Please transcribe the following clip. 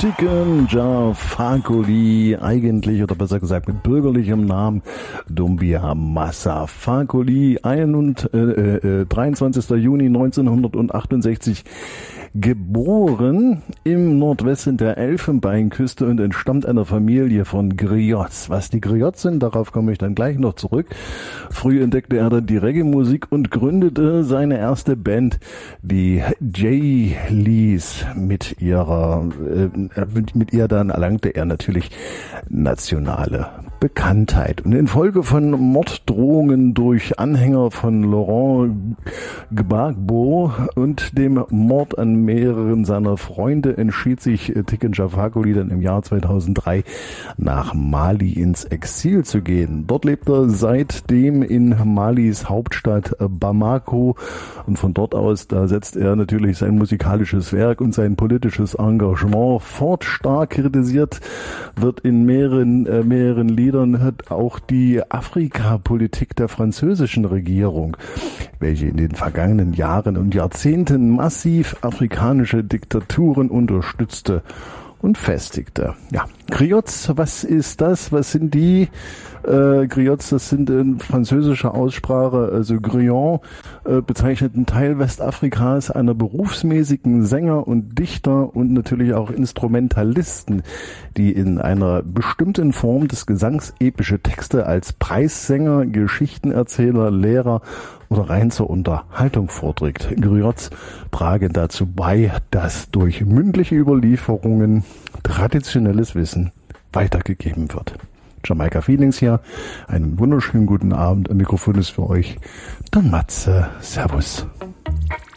Tiken Jah Fakoly, eigentlich oder besser gesagt mit bürgerlichem Namen Doumbia Massa Fakoly, 23. Juni 1968 geboren im Nordwesten der Elfenbeinküste und entstammt einer Familie von Griots. Was die Griots sind, darauf komme ich dann gleich noch zurück. Früh entdeckte er dann die Reggae-Musik und gründete seine erste Band, die J-Lees. Mit ihr dann erlangte er natürlich nationale Bekanntheit. Und infolge von Morddrohungen durch Anhänger von Laurent Gbagbo und dem Mord an mehreren seiner Freunde entschied sich Tiken Jah Fakoly dann im Jahr 2003 nach Mali ins Exil zu gehen. Dort lebt er seitdem in Malis Hauptstadt Bamako und von dort aus, da setzt er natürlich sein musikalisches Werk und sein politisches Engagement fort. Stark kritisiert wird in mehreren Liedern auch die Afrikapolitik der französischen Regierung, welche in den vergangenen Jahren und Jahrzehnten massiv afrikanische Diktaturen unterstützte und festigte. Ja, Griots, was ist das? Was sind die? Griots, das sind in französischer Aussprache, also Grillon, bezeichnet einen Teil Westafrikas einer berufsmäßigen Sänger und Dichter und natürlich auch Instrumentalisten, die in einer bestimmten Form des Gesangs epische Texte als Preissänger, Geschichtenerzähler, Lehrer oder rein zur Unterhaltung vorträgt. Griots tragen dazu bei, dass durch mündliche Überlieferungen traditionelles Wissen weitergegeben wird. Jamaika Feelings hier. Einen wunderschönen guten Abend. Am Mikrofon ist für euch Don Matze. Servus.